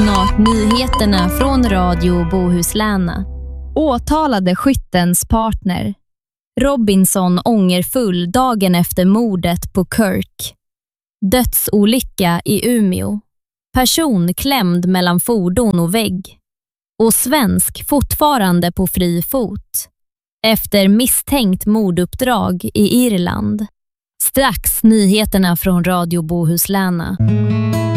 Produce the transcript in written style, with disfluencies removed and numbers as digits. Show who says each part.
Speaker 1: snart nyheterna från Radio Bohuslän. Åtalade skyttens partner. Robinson ångerfull dagen efter mordet på Kirk. Dödsolycka i Umeå. Person klämd mellan fordon och vägg. Och svensk fortfarande på fri fot. Efter misstänkt morduppdrag i Irland. Strax nyheterna från Radio Bohuslän.